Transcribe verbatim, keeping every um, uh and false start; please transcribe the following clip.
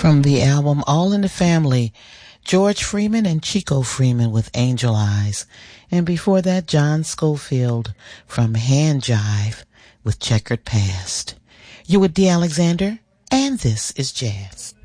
From the album All in the Family, George Freeman and Chico Freeman with Angel Eyes. And before that, John Schofield from Hand Jive with Checkered Past. You're with D. Alexander, and this is Jazz.